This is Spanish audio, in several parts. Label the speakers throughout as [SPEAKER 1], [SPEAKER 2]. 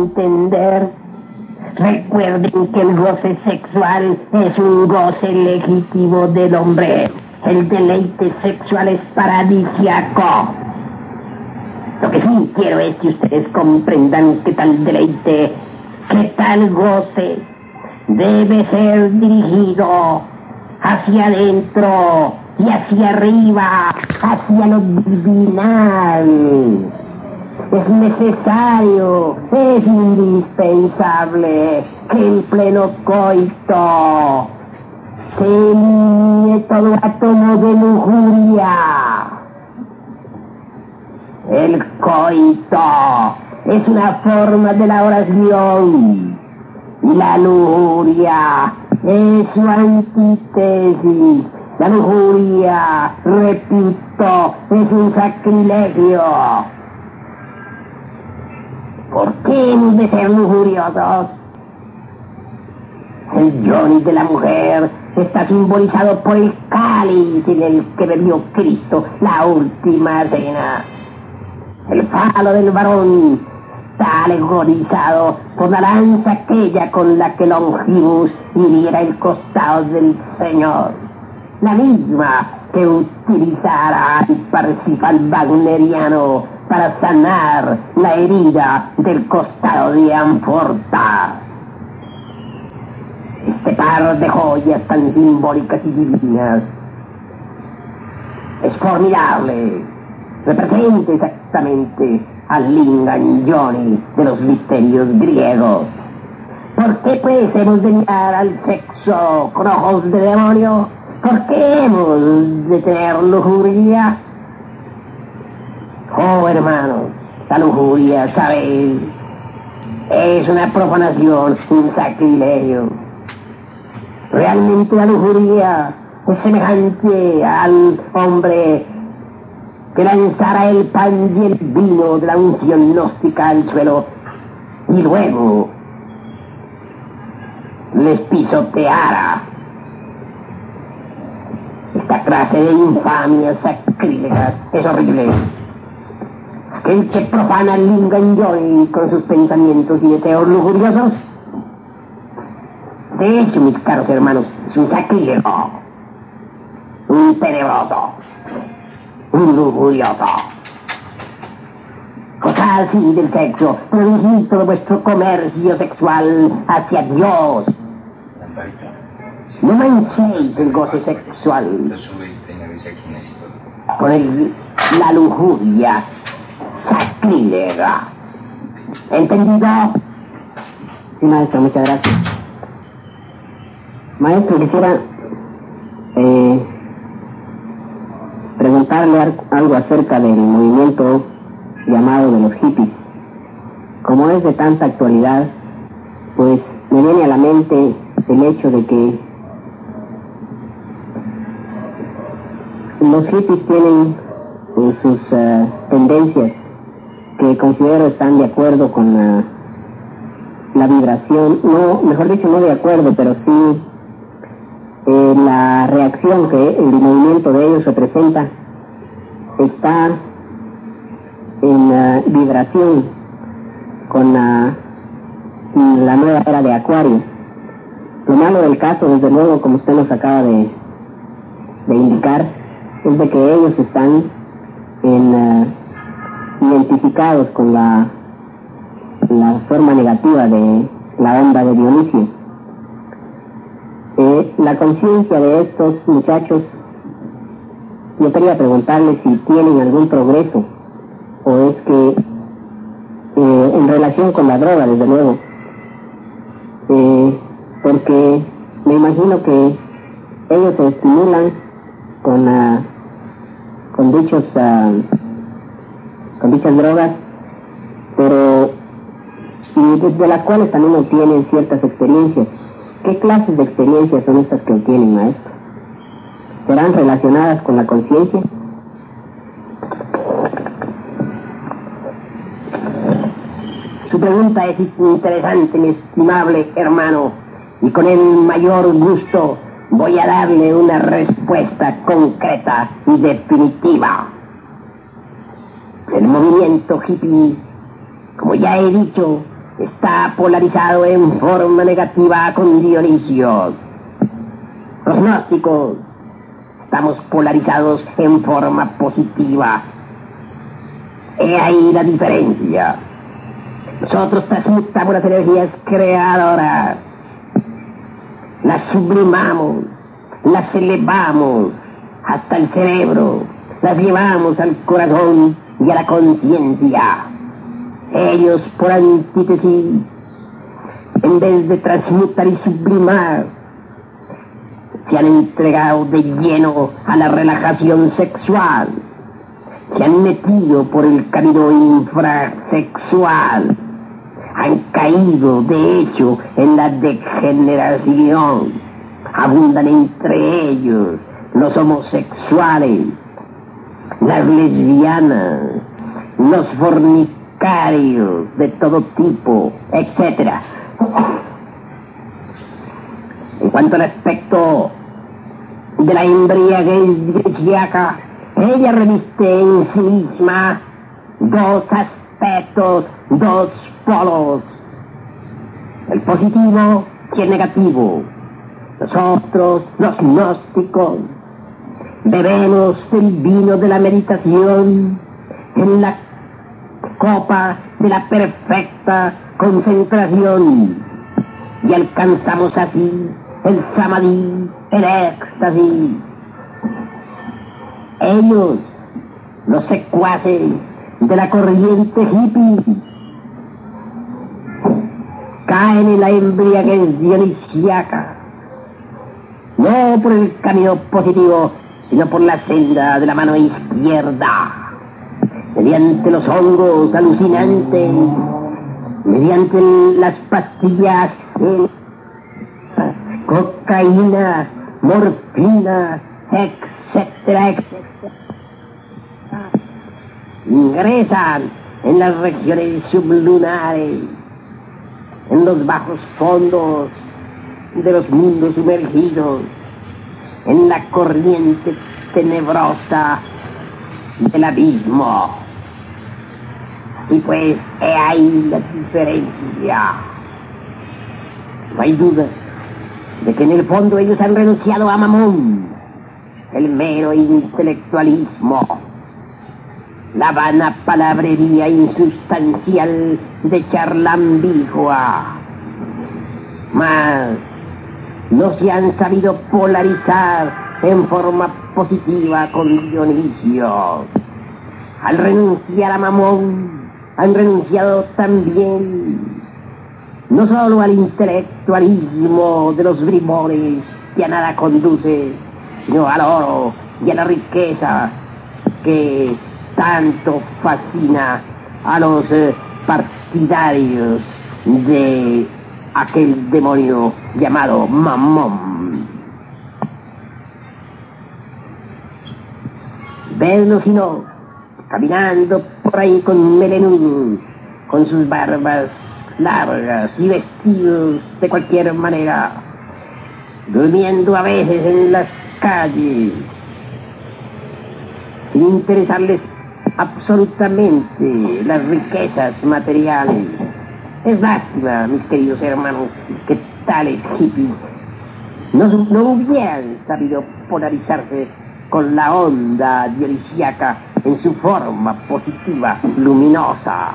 [SPEAKER 1] entender. Recuerden que el goce sexual es un goce legítimo del hombre. El deleite sexual es paradisíaco. Lo que sí quiero es que ustedes comprendan que tal deleite, que tal goce, debe ser dirigido hacia adentro y hacia arriba, hacia lo divinal. Es necesario, es indispensable que en pleno coito se elimine todo átomo de lujuria. El coito es una forma de la oración y la lujuria es su antítesis. La lujuria, repito, es un sacrilegio. ¿Por qué hemos de ser lujuriosos? El Johnny de la mujer está simbolizado por el cáliz en el que bebió Cristo la última cena. El falo del varón está alegorizado por la lanza aquella con la que Longinus hiriera el costado del Señor. La misma que utilizará el Parsifal wagneriano para sanar la herida del costado de Amforta. Este par de joyas tan simbólicas y divinas es formidable. Representa exactamente al Lingam Johnny de los misterios griegos. ¿Por qué pues hemos de mirar al sexo con ojos de demonio? ¿Por qué hemos de tener lujuria? Oh, hermanos, la lujuria, ¿sabéis? Es una profanación, un sacrilegio. Realmente la lujuria es semejante al hombre que lanzara el pan y el vino de la unción gnóstica al suelo y luego les pisoteara. Esta clase de infamias sacrílegas es horrible. Aquel que profana el Lingam Johnny con sus pensamientos y deseos lujuriosos, de hecho, mis caros hermanos, es un sacrílego, un tenebroso, un lujurioso. Cosa así del sexo, dirigid todo vuestro comercio sexual hacia Dios. No manchéis el goce sexual con la lujuria sacrílega. ¿Entendido?
[SPEAKER 2] Sí, maestro, muchas gracias. Maestro, quisiera preguntarle algo acerca del movimiento llamado de los hippies. Como es de tanta actualidad, pues me viene a la mente el hecho de que los hippies tienen sus tendencias que considero están de acuerdo con la vibración, no, mejor dicho, no de acuerdo, pero sí la reacción que el movimiento de ellos representa está en vibración con la nueva era de Acuario. Lo malo del caso, desde luego, como usted nos acaba de indicar, es de que ellos están identificados con la forma negativa de la onda de Dionisio. La conciencia de estos muchachos, yo quería preguntarles si tienen algún progreso, o es que en relación con la droga, desde luego, porque me imagino que ellos se estimulan con dichas drogas, pero y de las cuales también obtienen ciertas experiencias. ¿Qué clases de experiencias son estas que obtienen, maestro? ¿Serán relacionadas con la conciencia?
[SPEAKER 1] Su pregunta es interesante, mi estimable hermano, y con el mayor gusto voy a darle una respuesta concreta y definitiva. El movimiento hippie, como ya he dicho, está polarizado en forma negativa con Dionisio. Los gnósticos estamos polarizados en forma positiva. He ahí la diferencia. Nosotros transmutamos las energías creadoras, las sublimamos, las elevamos hasta el cerebro, las llevamos al corazón y a la conciencia. Ellos, por antítesis, en vez de transmutar y sublimar, se han entregado de lleno a la relajación sexual, se han metido por el camino infrasexual, han caído de hecho en la degeneración. Abundan entre ellos los homosexuales, las lesbianas, los fornicarios de todo tipo, etc. En cuanto al aspecto de la embriaguez greciaca, ella reviste en sí misma dos aspectos, dos polos, el positivo y el negativo. Nosotros, los gnósticos, bebemos el vino de la meditación en la copa de la perfecta concentración y alcanzamos así el samadhi, el éxtasis. Ellos, los secuaces de la corriente hippie, caen en la embriaguez dionisiaca, no por el camino positivo, sino por la senda de la mano izquierda, mediante los hongos alucinantes, mediante las pastillas, cocaína, morfina, etcétera, etcétera. Ingresan en las regiones sublunares, en los bajos fondos de los mundos sumergidos, en la corriente tenebrosa del abismo. Y pues he ahí la diferencia. No hay duda de que en el fondo ellos han renunciado a Mamón, el mero intelectualismo, la vana palabrería insustancial de charla ambigua, mas no se han sabido polarizar en forma positiva con Dionisio. Al renunciar a Mamón, han renunciado también no solo al intelectualismo de los bribones que a nada conduce, sino al oro y a la riqueza que tanto fascina a los partidarios de aquel demonio llamado Mamón. Vedlo si no, caminando por ahí con melenú, con sus barbas largas y vestidos de cualquier manera, durmiendo a veces en las calles, sin interesarles absolutamente las riquezas materiales. Es lástima, mis queridos hermanos, que tales hippies no hubieran sabido polarizarse con la onda dionisiaca en su forma positiva, luminosa.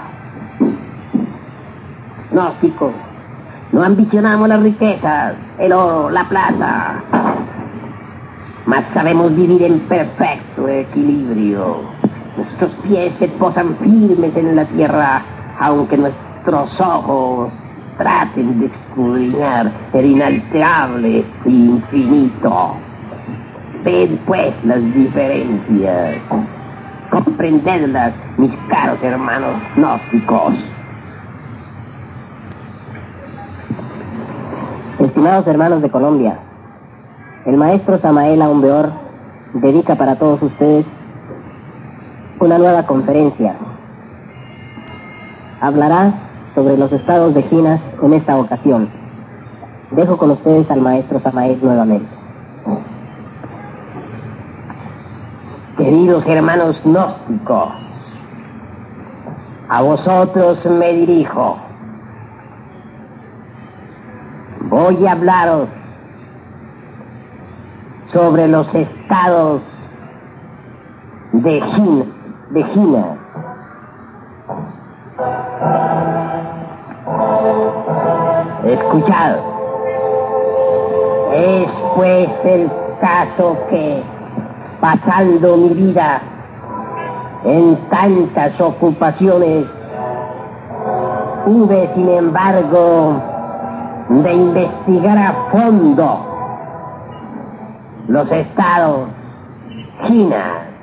[SPEAKER 1] Gnósticos, no ambicionamos las riquezas, el oro, la plata, mas sabemos vivir en perfecto equilibrio. Nuestros pies se posan firmes en la tierra, aunque nuestros ojos traten de escudriñar el inalterable e infinito. Ved pues las diferencias, comprendedlas, mis caros hermanos gnósticos.
[SPEAKER 2] Estimados hermanos de Colombia, el maestro Samael Aumbeor dedica para todos ustedes una nueva conferencia. Hablará sobre los estados de Ginas en esta ocasión. Dejo con ustedes al maestro Samael nuevamente.
[SPEAKER 1] Queridos hermanos gnósticos, a vosotros me dirijo. voy a hablaros sobre los estados de China. Escuchad. Es pues el caso que, pasando mi vida en tantas ocupaciones, hube sin embargo de investigar a fondo los estados China.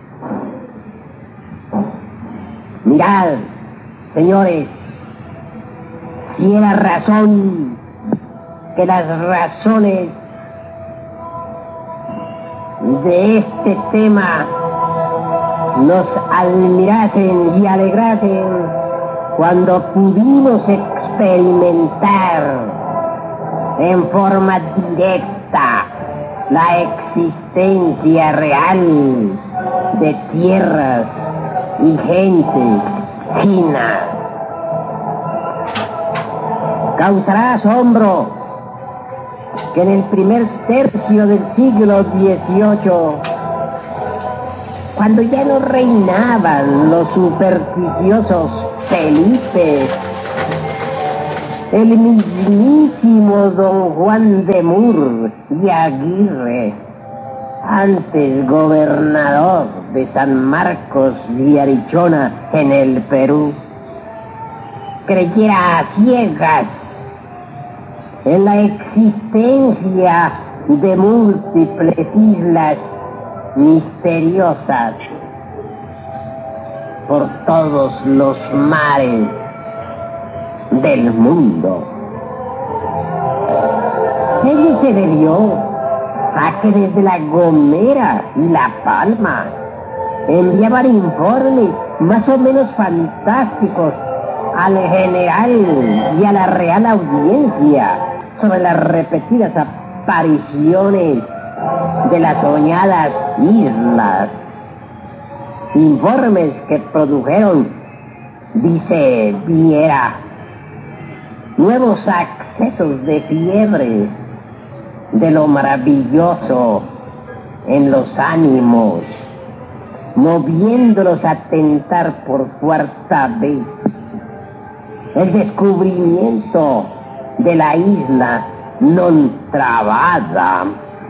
[SPEAKER 1] Mirad, señores, si era razón que las razones de este tema nos admirasen y alegrasen cuando pudimos experimentar en forma directa la existencia real de tierras y gentes chinas. Causará asombro que en el primer tercio del siglo XVIII, cuando ya no reinaban los supersticiosos Felipe, el mismísimo don Juan de Mur y Aguirre, antes gobernador de San Marcos y Arichona en el Perú, creyera a ciegas en la existencia de múltiples islas misteriosas por todos los mares del mundo. Ello se debió a que desde La Gomera y La Palma enviaban informes más o menos fantásticos al general y a la real audiencia sobre las repetidas apariciones de las soñadas islas. Informes que produjeron, dice Viera, nuevos accesos de fiebre de lo maravilloso en los ánimos, moviéndolos a tentar por cuarta vez el descubrimiento de la isla non trabada.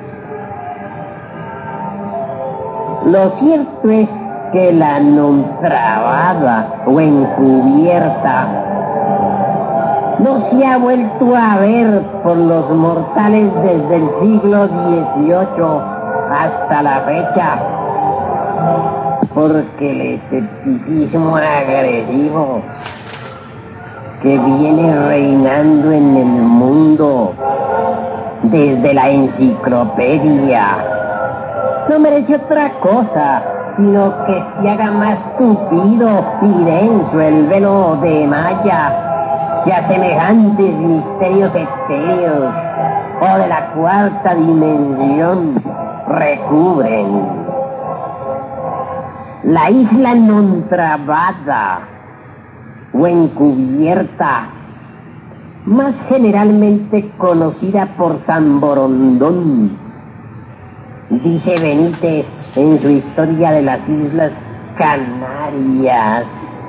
[SPEAKER 1] Lo cierto es que la non trabada o encubierta no se ha vuelto a ver por los mortales desde el siglo XVIII hasta la fecha, porque el escepticismo agresivo que viene reinando en el mundo desde la enciclopedia no merece otra cosa sino que se haga más tupido y denso el velo de malla que a semejantes misterios etéreos o de la cuarta dimensión recubren. La isla non trabada o encubierta, más generalmente conocida por San Borondón, dice Benítez en su historia de las Islas Canarias,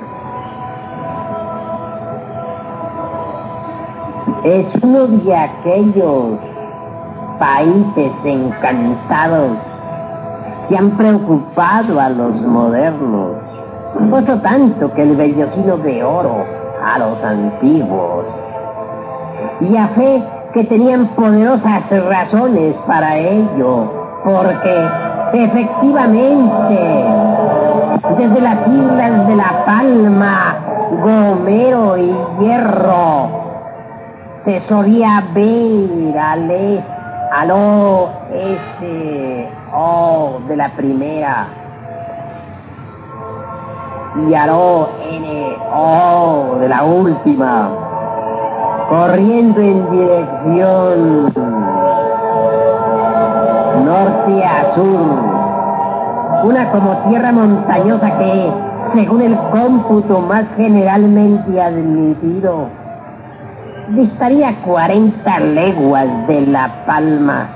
[SPEAKER 1] es uno de aquellos países encantados que han preocupado a los modernos, otro tanto que el vellocino de oro a los antiguos, y a fe que tenían poderosas razones para ello, porque efectivamente desde las islas de La Palma, Gomero y Hierro se solía ver al oeste de la primera y al ONO de la última, corriendo en dirección norte a sur, una como tierra montañosa que, según el cómputo más generalmente admitido, distaría 40 leguas de La Palma,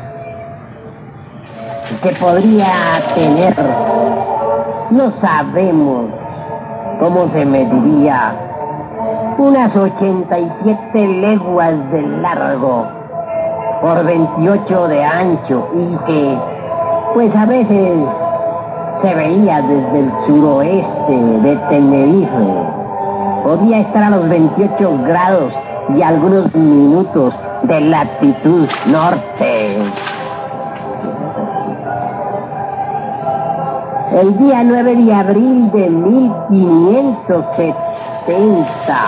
[SPEAKER 1] que podría tener, no sabemos cómo se mediría, unas 87 leguas de largo por 28 de ancho, y que pues a veces se veía desde el suroeste de Tenerife. Podía estar a los 28 grados y algunos minutos de latitud norte. El día 9 de abril de 1570,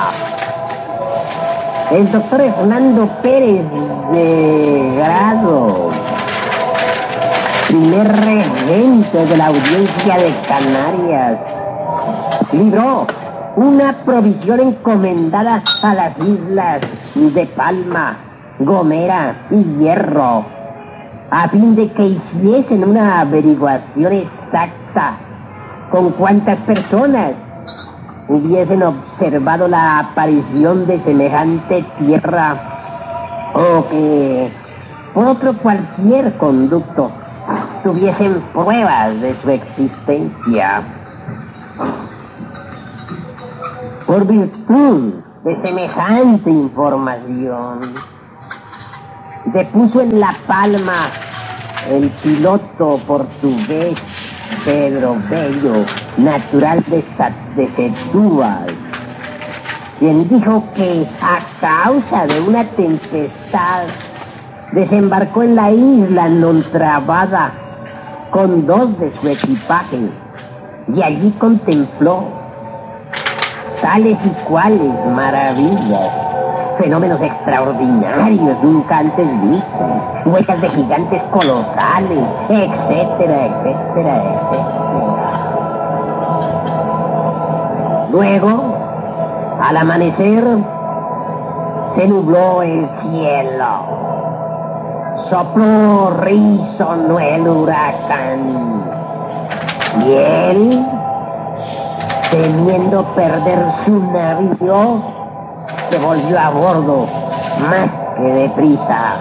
[SPEAKER 1] el doctor Hernando Pérez de Grado, primer regente de la Audiencia de Canarias, libró una provisión encomendada a las islas de Palma, Gomera y Hierro, a fin de que hiciesen una averiguación exacta con cuántas personas hubiesen observado la aparición de semejante tierra, o que por otro cualquier conducto tuviesen pruebas de su existencia. Por virtud de semejante información, depuso en La Palma el piloto portugués Pedro Bello, natural de Setúbal, quien dijo que a causa de una tempestad desembarcó en la isla Nontrabada con 2 de su equipaje, y allí contempló tales y cuales maravillas, fenómenos extraordinarios nunca antes vistos, huellas de gigantes colosales, etcétera, etcétera, etcétera. Luego, al amanecer, se nubló el cielo, sopló risonó el huracán, y él, temiendo perder su navío, se volvió a bordo más que deprisa.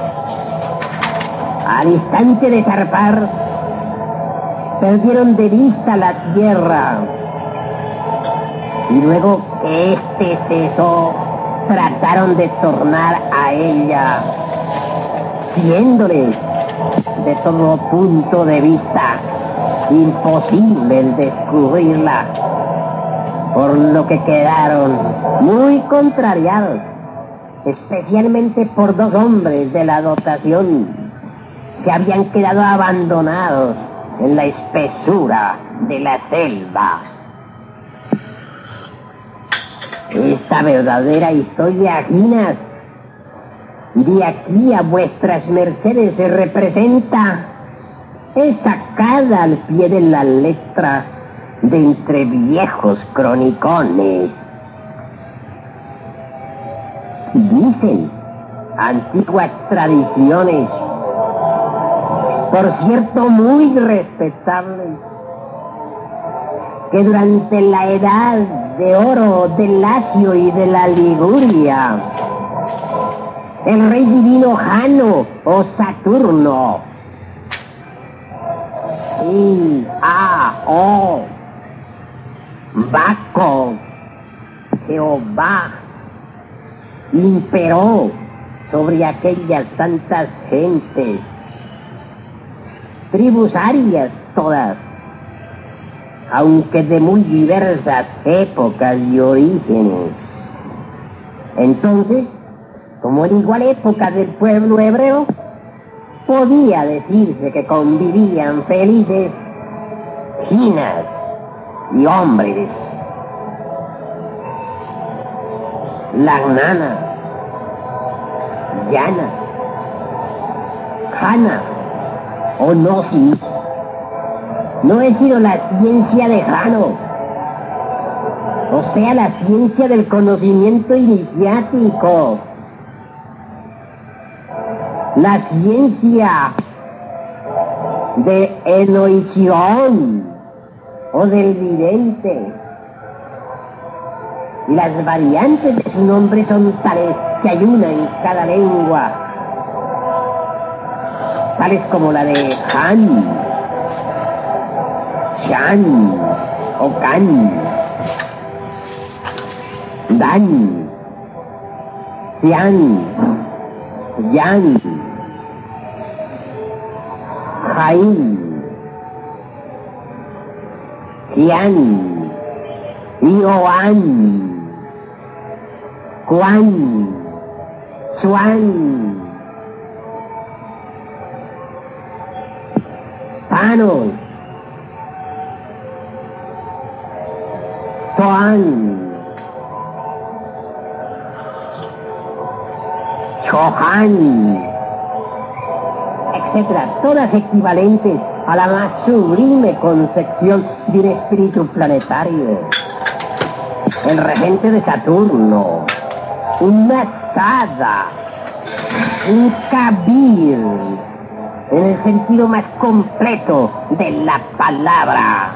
[SPEAKER 1] Al instante de zarpar, perdieron de vista la tierra, y luego que éste cesó, trataron de tornar a ella, siéndoles de todo punto de vista imposible el descubrirla, por lo que quedaron muy contrariados, especialmente por 2 hombres de la dotación que habían quedado abandonados en la espesura de la selva. Esta verdadera historia, Ginas, de aquí a vuestras mercedes se representa, es sacada al pie de la letra de entre viejos cronicones. Dicen antiguas tradiciones, por cierto muy respetables, que durante la edad de oro del Lacio y de la Liguria, el rey divino Jano o Saturno, Baco, Jehová, imperó sobre aquellas tantas gentes, tribus arias todas, aunque de muy diversas épocas y orígenes. Entonces, como en igual época del pueblo hebreo, podía decirse que convivían felices Ginas y hombres. Lagnana, Yana, Jana o Gnosis no he sido la ciencia de Jano, o sea, la ciencia del conocimiento iniciático, la ciencia de Enoición o del vidente, y las variantes de su nombre son tales que hay una en cada lengua, tales como la de Han, Shan o Kan, Dan, Xian, Yan, Jain, Jian, Ioan, Quan, Chuan, Panos, Toan, Chohan, etcétera, todas equivalentes a la más sublime concepción de un espíritu planetario. El regente de Saturno, una Sada, un Kabir, en el sentido más completo de la palabra.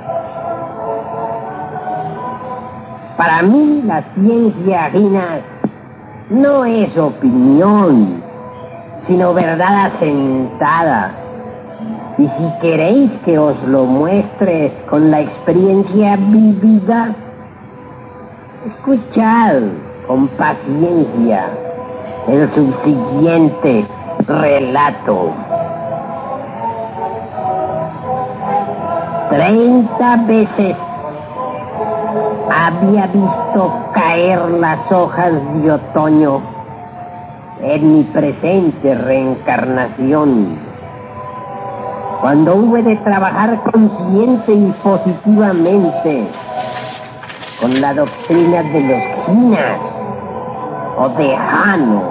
[SPEAKER 1] Para mí, la ciencia Guinness no es opinión, sino verdad asentada. Y si queréis que os lo muestre con la experiencia vivida, escuchad con paciencia el subsiguiente relato. 30 veces había visto caer las hojas de otoño en mi presente reencarnación, cuando hube de trabajar consciente y positivamente con la doctrina de los Jinas o de Jano.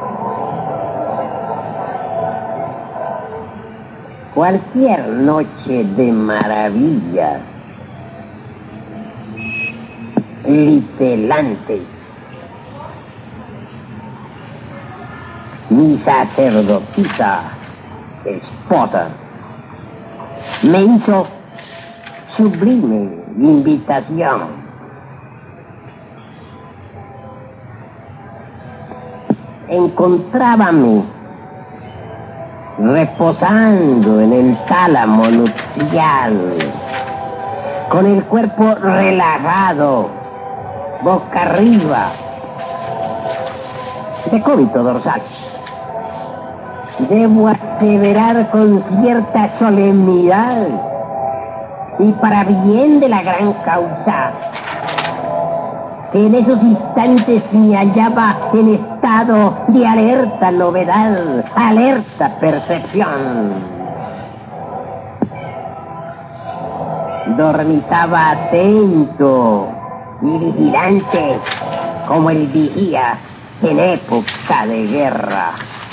[SPEAKER 1] Cualquier noche de maravillas, litelante, mi sacerdotisa esposa me hizo sublime invitación. Encontrábame reposando en el tálamo nupcial, con el cuerpo relajado, boca arriba, decúbito dorsal. Debo aseverar con cierta solemnidad y para bien de la gran causa que en esos instantes me hallaba en estado de alerta novedad, alerta percepción. Dormitaba atento y vigilante como el vigía en época de guerra.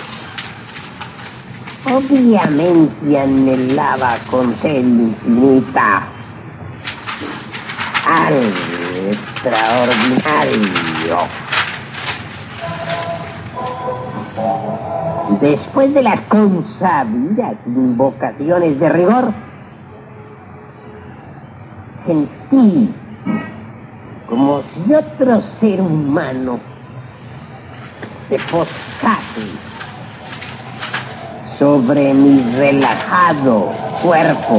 [SPEAKER 1] Obviamente anhelaba con sed infinita algo extraordinario. Después de las consabidas invocaciones de rigor, sentí como si otro ser humano se posase sobre mi relajado cuerpo,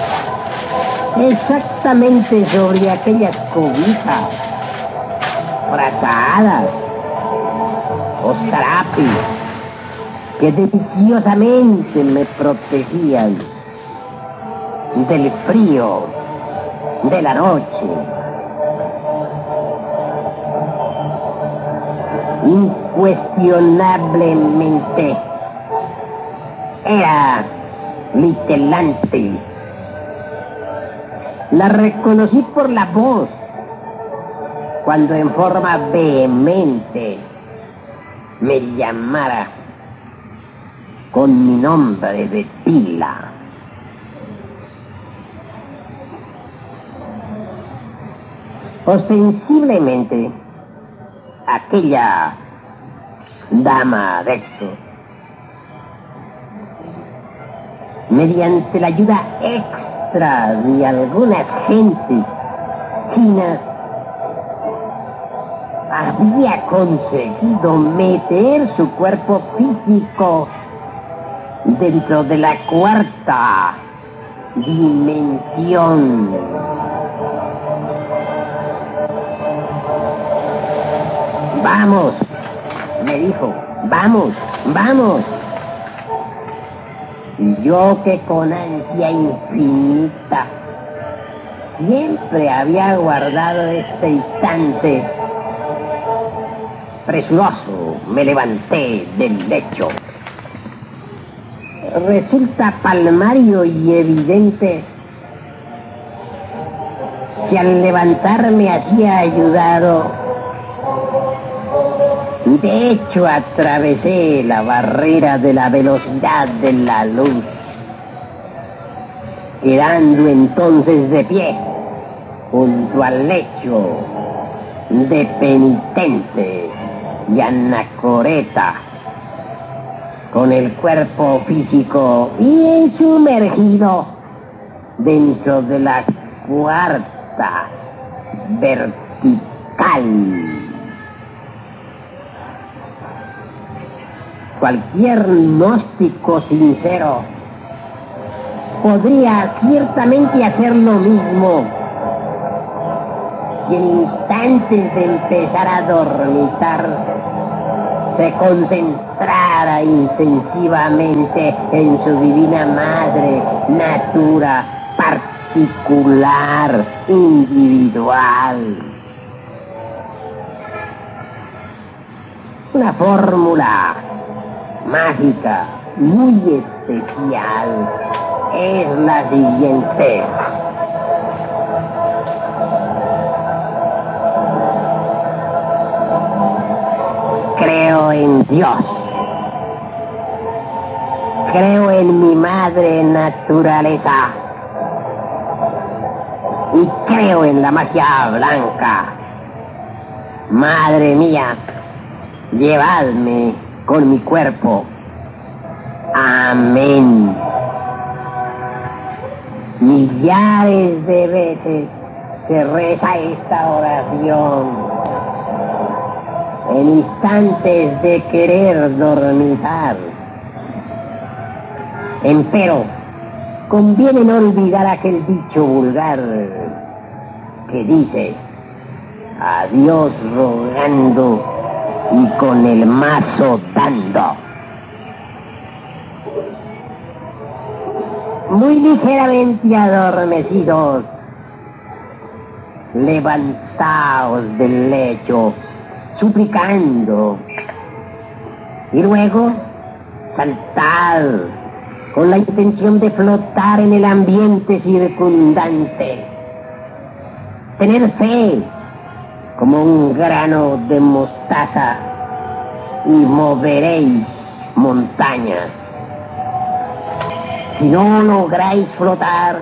[SPEAKER 1] exactamente sobre aquellas cobijas frazadas o sarapis que deliciosamente me protegían del frío de la noche. Incuestionablemente era litelante. La reconocí por la voz cuando en forma vehemente me llamara con mi nombre de pila. Ostensiblemente, aquella dama de Héctor, mediante la ayuda extra de algunas gentes chinas, había conseguido meter su cuerpo físico dentro de la cuarta dimensión. Vamos, me dijo, vamos, vamos. Y yo, que con ansia infinita siempre había guardado este instante, presuroso me levanté del lecho. Resulta palmario y evidente que al levantarme había ayudado. De hecho, atravesé la barrera de la velocidad de la luz, quedando entonces de pie junto al lecho de penitente y anacoreta, con el cuerpo físico bien sumergido dentro de la cuarta vertical. Cualquier gnóstico sincero podría ciertamente hacer lo mismo si en instantes de empezar a dormitar se concentrara intensivamente en su divina madre, natura particular, individual. Una fórmula mágica, muy especial, es la siguiente. Creo en Dios. Creo en mi madre naturaleza. Y creo en la magia blanca. Madre mía, llevadme con mi cuerpo. Amén. Millares de veces se reza esta oración en instantes de querer dormitar. Empero, conviene no olvidar aquel dicho vulgar que dice: a Dios rogando y con el mazo dando. Muy ligeramente adormecidos, levantaos del lecho, suplicando, y luego saltad con la intención de flotar en el ambiente circundante. Tener fe como un grano de mostaza y moveréis montañas. Si no lográis flotar,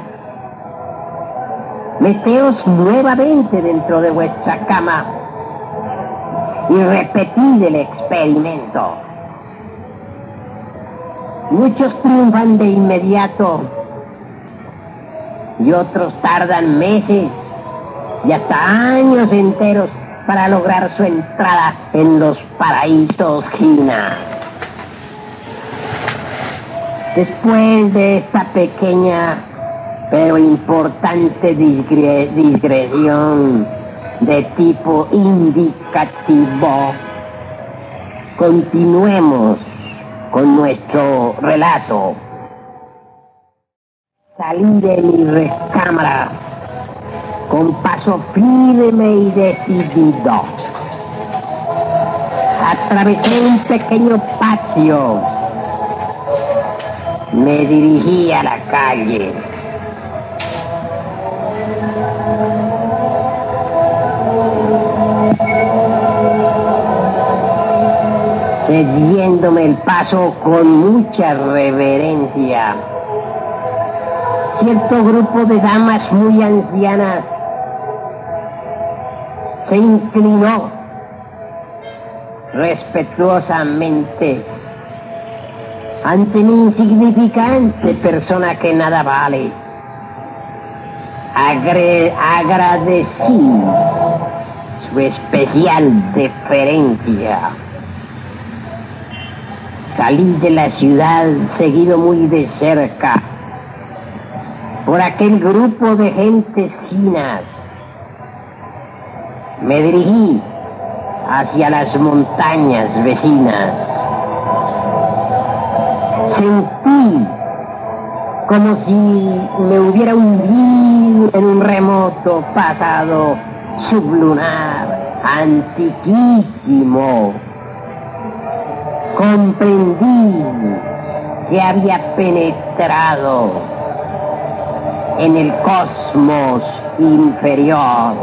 [SPEAKER 1] meteos nuevamente dentro de vuestra cama y repetid el experimento. Muchos triunfan de inmediato y otros tardan meses y hasta años enteros para lograr su entrada en los paraísos Gina. Después de esta pequeña pero importante digresión de tipo indicativo, continuemos con nuestro relato. Salí de mi recámara con paso firme y decidido. Atravesé un pequeño patio. Me dirigí a la calle. Cediéndome el paso con mucha reverencia. Cierto grupo de damas muy ancianas se inclinó respetuosamente ante mi insignificante persona que nada vale. Agradecí su especial deferencia. Salí de la ciudad seguido muy de cerca por aquel grupo de gentes chinas. Me dirigí hacia las montañas vecinas. Sentí como si me hubiera hundido en un remoto pasado sublunar, antiquísimo. Comprendí que había penetrado en el cosmos inferior.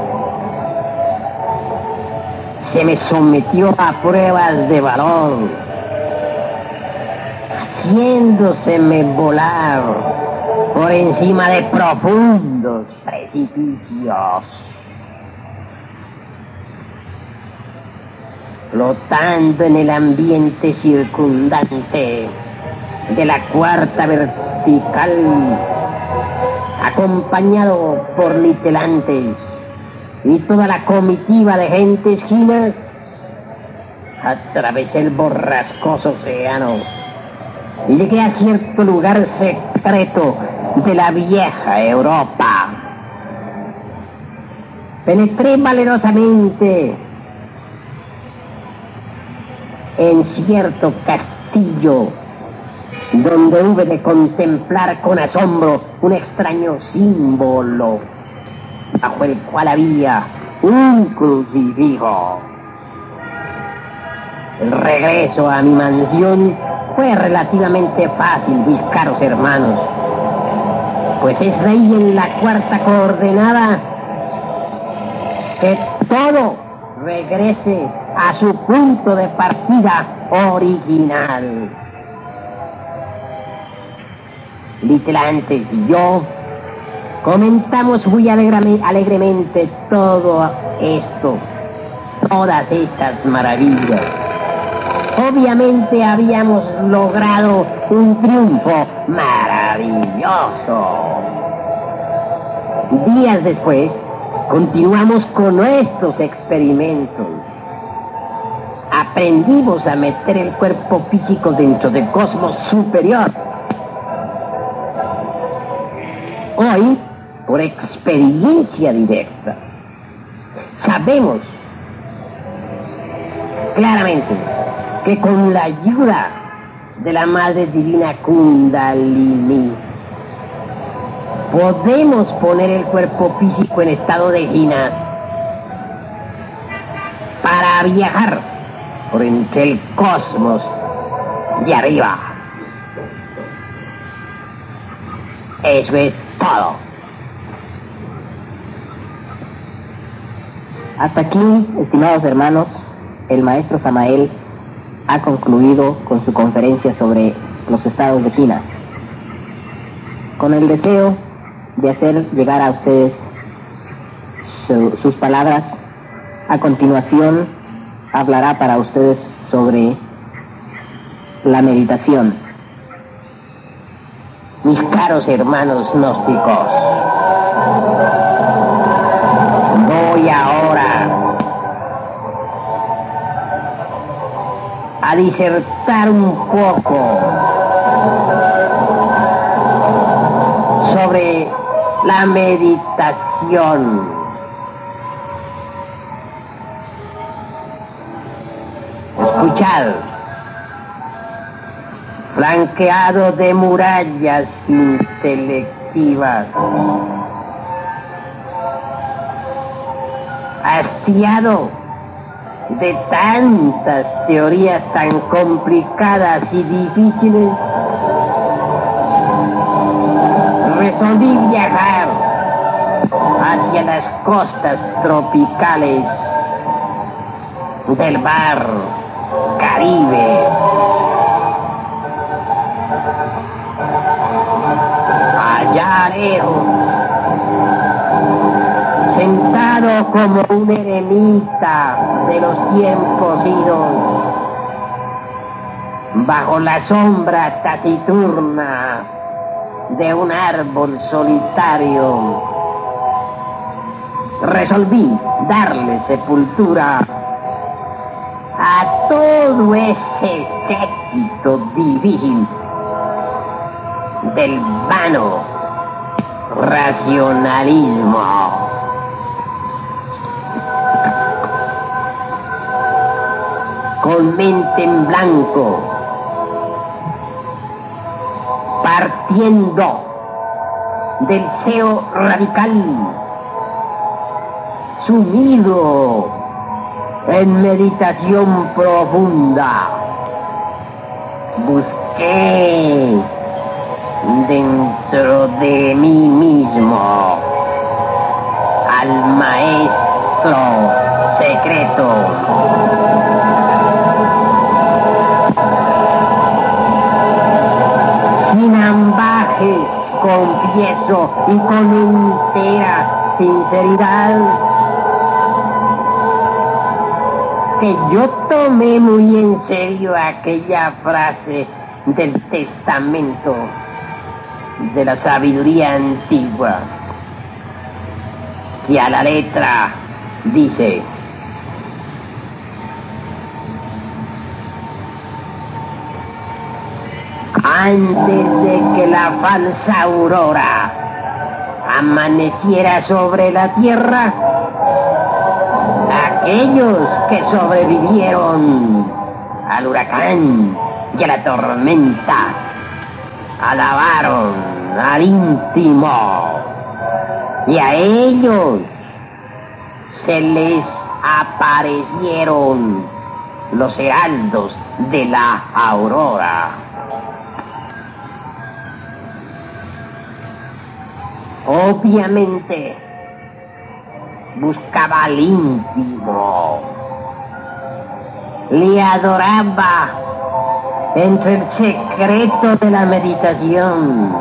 [SPEAKER 1] Se me sometió a pruebas de valor, haciéndoseme volar por encima de profundos precipicios, flotando en el ambiente circundante de la cuarta vertical, acompañado por litelantes y toda la comitiva de gentes chinas, atravesé el borrascoso océano y llegué a cierto lugar secreto de la vieja Europa. Penetré valerosamente en cierto castillo donde hube de contemplar con asombro un extraño símbolo bajo el cual había un crucifijo. El regreso a mi mansión fue relativamente fácil, mis caros hermanos, pues es ahí en la cuarta coordenada que todo regrese a su punto de partida original. Litelantes y yo comentamos muy alegremente todo esto, todas estas maravillas. Obviamente habíamos logrado un triunfo maravilloso. Días después, continuamos con nuestros experimentos. Aprendimos a meter el cuerpo físico dentro del cosmos superior. Hoy, por experiencia directa, sabemos claramente que con la ayuda de la Madre Divina Kundalini podemos poner el cuerpo físico en estado de jina para viajar por entre el cosmos de arriba. Eso es todo.
[SPEAKER 2] Hasta aquí, estimados hermanos, el maestro Samael ha concluido con su conferencia sobre los estados de jina, con el deseo de hacer llegar a ustedes sus palabras. A continuación hablará para ustedes sobre la meditación.
[SPEAKER 1] Mis caros hermanos gnósticos, voy ahora a disertar un poco sobre la meditación. Escuchad, flanqueado de murallas intelectivas, hastiado de tantas teorías tan complicadas y difíciles, resolví viajar hacia las costas tropicales del mar Caribe. Allá lejos, sentado como un eremita de los tiempos idos, bajo la sombra taciturna de un árbol solitario, resolví darle sepultura a todo ese séquito divino del vano racionalismo. Con mente en blanco, partiendo del deseo radical, sumido en meditación profunda, busqué dentro de mí mismo al maestro secreto. Sin ambajes confieso y con entera sinceridad que yo tomé muy en serio aquella frase del testamento de la sabiduría antigua, que a la letra dice: antes de que la falsa aurora amaneciera sobre la tierra, aquellos que sobrevivieron al huracán y a la tormenta alabaron al íntimo, y a ellos se les aparecieron los heraldos de la aurora. Obviamente buscaba al íntimo, le adoraba entre el secreto de la meditación,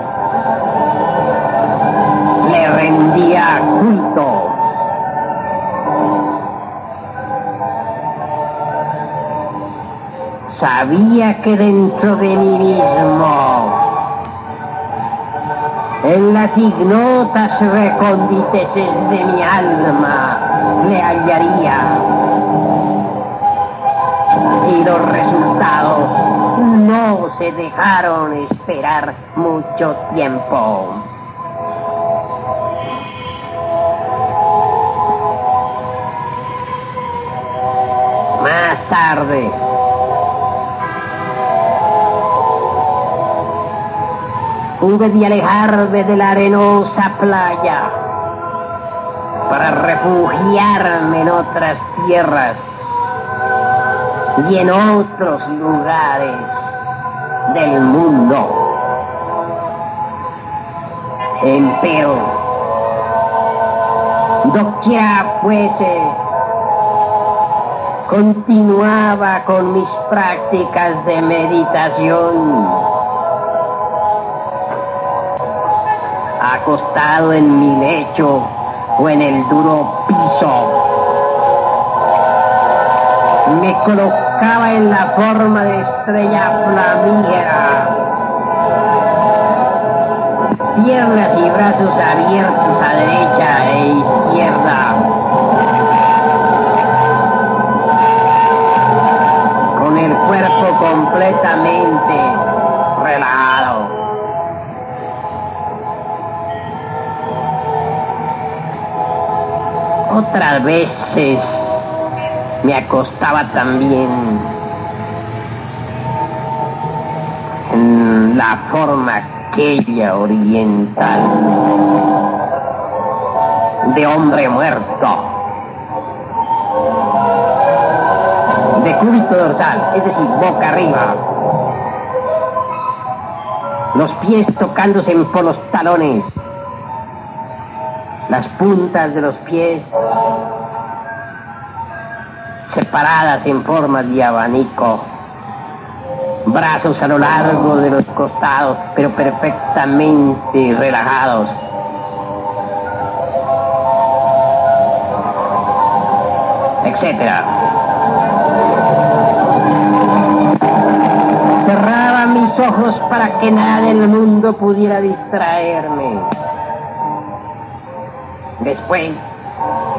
[SPEAKER 1] le rendía culto. Sabía que dentro de mí mismo, en las ignotas recónditeces de mi alma, le hallaría. Y los resultados no se dejaron esperar mucho tiempo. Más tarde, hube de alejarme de la arenosa playa para refugiarme en otras tierras y en otros lugares del mundo. Empero, doquiera fuese, continuaba con mis prácticas de meditación, acostado en mi lecho o en el duro piso. Me colocaba en la forma de estrella flamígera, piernas y brazos abiertos a derecha e izquierda, con el cuerpo completamente relajado. Otras veces me acostaba también en la forma aquella oriental de hombre muerto, de cúbito dorsal, es decir, boca arriba, los pies tocándose por los talones, las puntas de los pies separadas en forma de abanico, brazos a lo largo de los costados, pero perfectamente relajados. Etcétera. Cerraba mis ojos para que nada del mundo pudiera distraerme. Después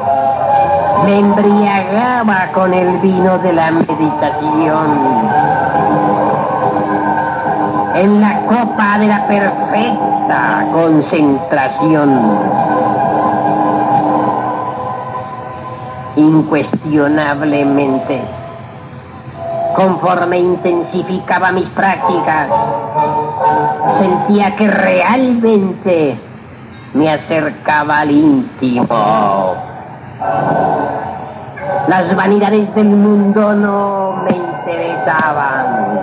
[SPEAKER 1] Me embriagaba con el vino de la meditación. En la copa de la perfecta concentración. Incuestionablemente, conforme intensificaba mis prácticas, sentía que realmente me acercaba al íntimo. Las vanidades del mundo no me interesaban.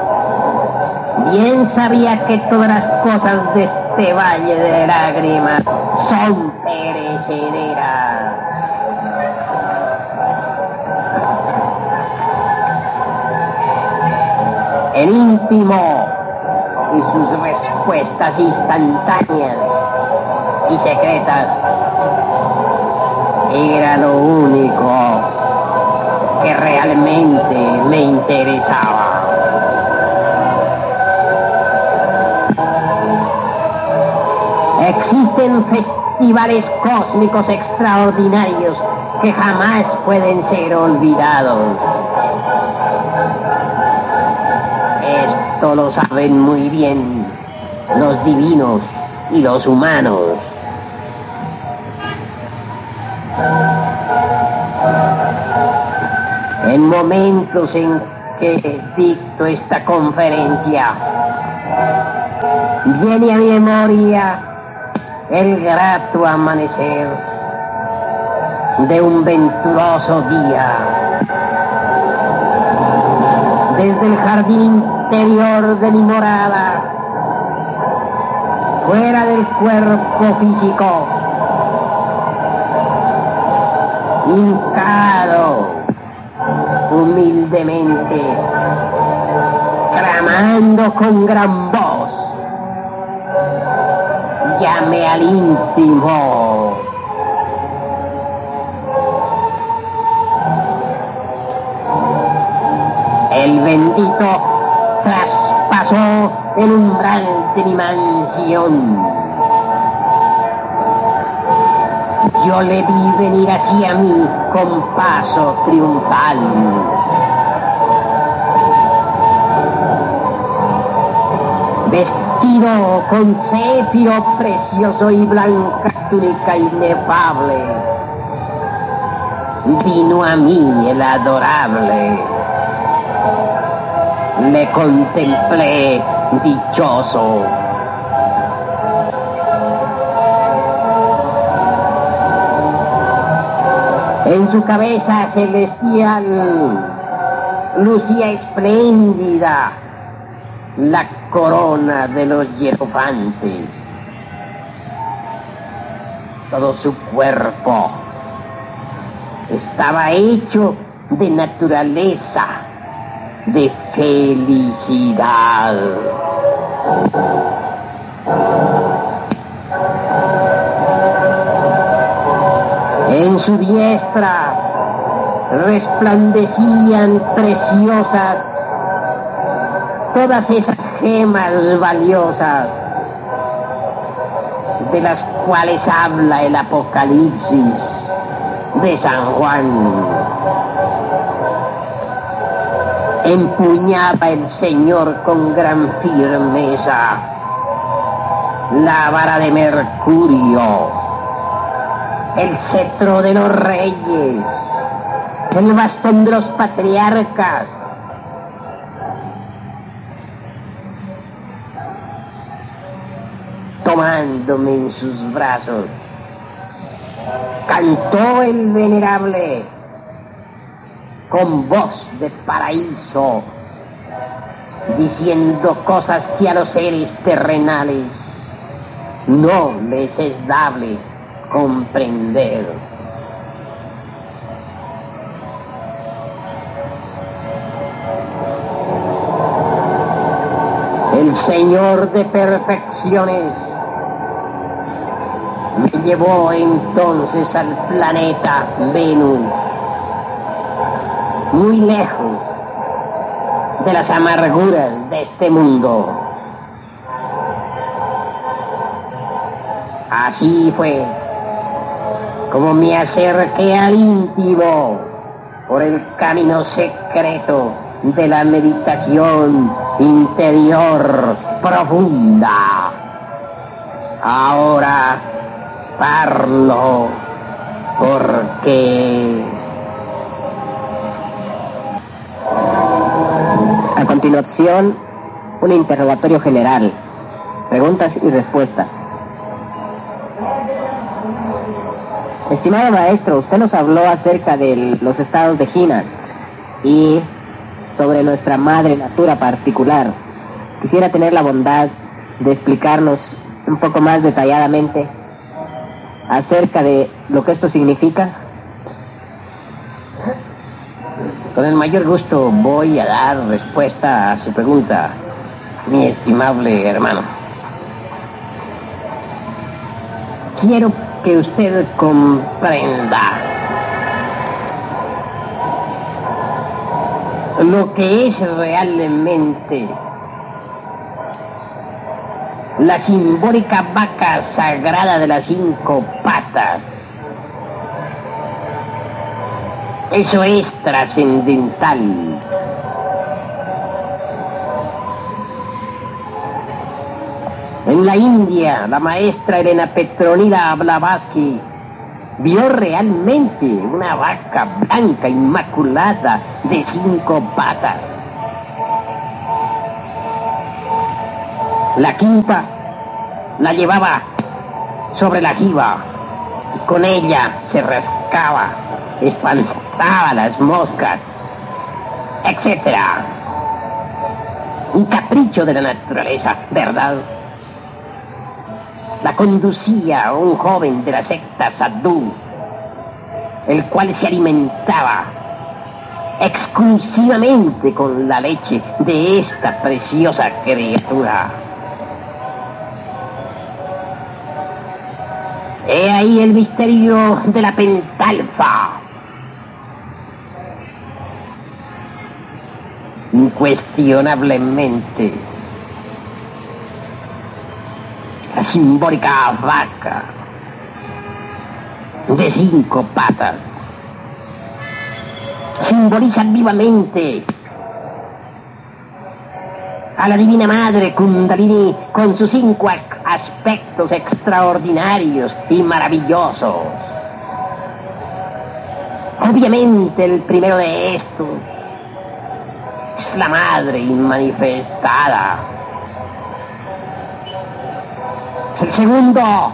[SPEAKER 1] Bien sabía que todas las cosas de este valle de lágrimas son perecederas. El íntimo y sus respuestas instantáneas y secretas era lo único que realmente me interesaba. Existen festivales cósmicos extraordinarios que jamás pueden ser olvidados. Esto lo saben muy bien los divinos y los humanos. En momentos en que dicto esta conferencia, viene a mi memoria el grato amanecer de un venturoso día. Desde el jardín interior de mi morada, fuera del cuerpo físico, hincado humildemente, clamando con gran voz, llame al íntimo. El bendito traspasó el umbral de mi mansión. Yo le vi venir hacia mí con paso triunfal. Vestido con céfiro precioso y blanca túnica inefable, vino a mí el adorable. Le contemplé dichoso. En su cabeza celestial lucía espléndida la corona de los hierofantes. Todo su cuerpo estaba hecho de naturaleza, de felicidad. En su diestra resplandecían preciosas todas esas gemas valiosas de las cuales habla el Apocalipsis de San Juan. Empuñaba el Señor con gran firmeza la vara de Mercurio, el cetro de los reyes, el bastón de los patriarcas, tomándome en sus brazos, cantó el venerable con voz de paraíso, diciendo cosas que a los seres terrenales no les es dable comprender. El Señor de perfecciones me llevó entonces al planeta Venus, muy lejos de las amarguras de este mundo. Así fue como me acerqué al íntimo por el camino secreto de la meditación interior profunda. Ahora parlo porque...
[SPEAKER 2] A continuación, un interrogatorio general. Preguntas y respuestas. Estimado maestro, usted nos habló acerca de los estados de Jinan y sobre nuestra madre natura particular. Quisiera tener la bondad de explicarnos un poco más detalladamente acerca de lo que esto significa.
[SPEAKER 1] Con el mayor gusto voy a dar respuesta a su pregunta, mi estimable hermano. Quiero que usted comprenda lo que es realmente la simbólica vaca sagrada de las 5 patas. Eso es trascendental. En la India, la maestra Elena Petronila Blavatsky vio realmente una vaca blanca inmaculada de 5 patas. La quinta la llevaba sobre la jiba y con ella se rascaba, espantaba las moscas, etc. Un capricho de la naturaleza, ¿verdad? La conducía un joven de la secta Sadhu, el cual se alimentaba exclusivamente con la leche de esta preciosa criatura. He ahí el misterio de la pentalfa. Incuestionablemente, la simbólica vaca de 5 patas simboliza vivamente a la Divina Madre Kundalini con sus 5 aspectos extraordinarios y maravillosos. Obviamente el primero de estos es la Madre inmanifestada. El segundo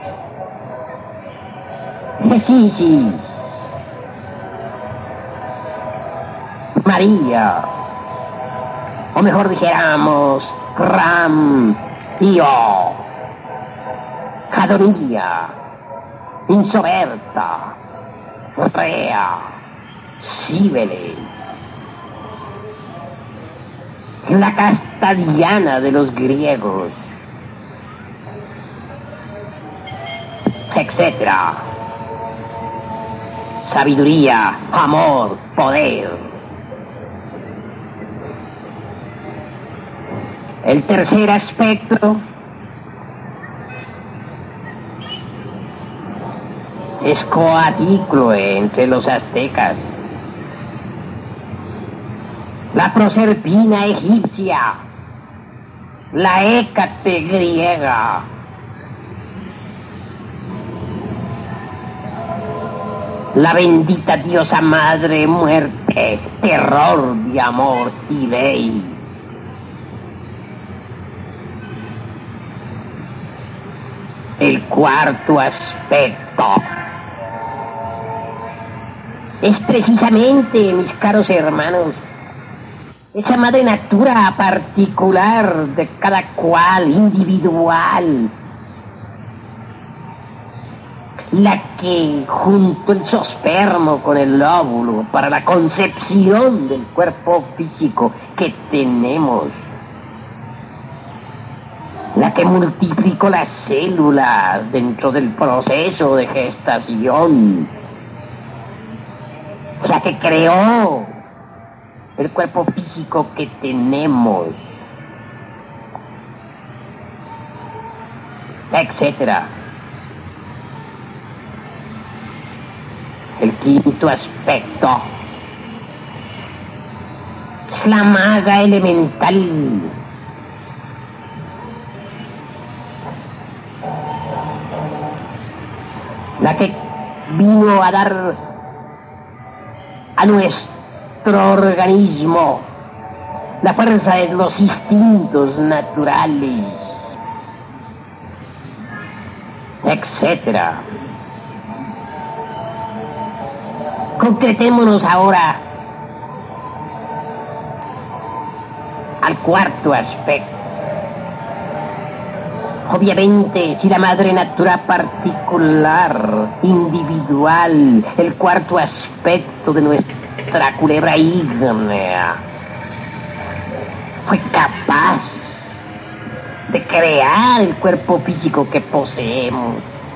[SPEAKER 1] es Isis, María, o mejor dijéramos Ram, Io, Adonía, Insoberta, Rea, Cíbele, la casta Diana de los griegos, etc. Sabiduría, amor, poder. El tercer aspecto es Coatlicue entre los aztecas, la Proserpina egipcia, la Hécate griega, la bendita diosa madre muerte, terror de amor y ley. El cuarto aspecto es precisamente, mis caros hermanos, esa madre natura particular de cada cual, individual, la que junto el zoospermo con el óvulo para la concepción del cuerpo físico que tenemos, la que multiplicó las células dentro del proceso de gestación, la que creó el cuerpo físico que tenemos, etcétera. quinto aspecto. Es la maga elemental. La que vino a dar a nuestro organismo la fuerza de los instintos naturales, etcétera. Concretémonos ahora al cuarto aspecto. Obviamente, si la madre natura particular, individual, el cuarto aspecto de nuestra culebra ígnea, fue capaz de crear el cuerpo físico que poseemos,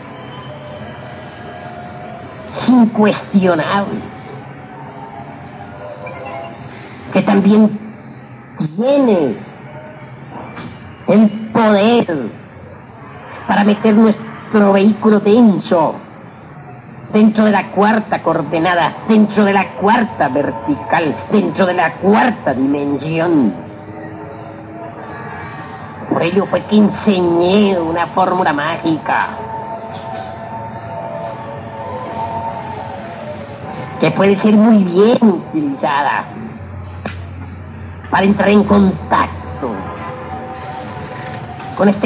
[SPEAKER 1] es incuestionable que también tiene el poder para meter nuestro vehículo denso dentro de la cuarta coordenada, dentro de la cuarta vertical, dentro de la cuarta dimensión. Por ello fue que enseñé una fórmula mágica que puede ser muy bien utilizada para entrar en contacto con este